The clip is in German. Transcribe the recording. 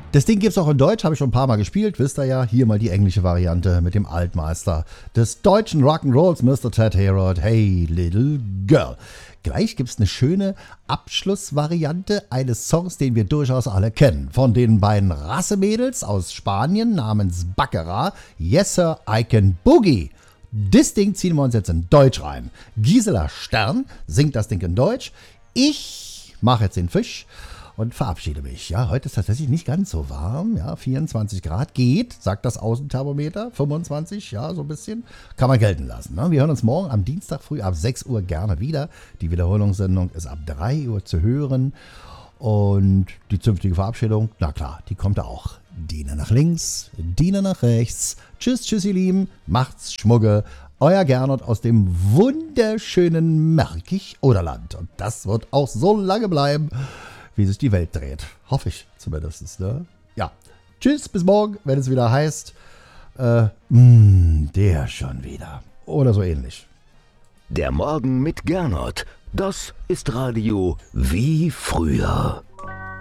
Das Ding gibt's auch in Deutsch, habe ich schon ein paar Mal gespielt, wisst ihr ja. Hier mal die englische Variante mit dem Altmeister des deutschen Rock'n'Rolls, Mr. Ted Hayward, Hey Little Girl. Gleich gibt's eine schöne Abschlussvariante eines Songs, den wir durchaus alle kennen. Von den beiden Rassemädels aus Spanien namens Baccara, Yes Sir, I Can Boogie. Das Ding ziehen wir uns jetzt in Deutsch rein. Gisela Stern singt das Ding in Deutsch. Ich mache jetzt den Fisch und verabschiede mich. Ja, heute ist tatsächlich nicht ganz so warm. Ja, 24 Grad geht, sagt das Außenthermometer. 25, ja, so ein bisschen. Kann man gelten lassen. Ne? Wir hören uns morgen am Dienstag früh ab 6 Uhr gerne wieder. Die Wiederholungssendung ist ab 3 Uhr zu hören. Und die zünftige Verabschiedung, na klar, die kommt auch. Diener nach links, Diener nach rechts. Tschüss, tschüss, ihr Lieben. Macht's Schmugge. Euer Gernot aus dem wunderschönen Märkisch-Oderland. Und das wird auch so lange bleiben, wie sich die Welt dreht. Hoffe ich zumindest. Ne? Ja. Tschüss, bis morgen, wenn es wieder heißt, der schon wieder. Oder so ähnlich. Der Morgen mit Gernot. Das ist Radio wie früher.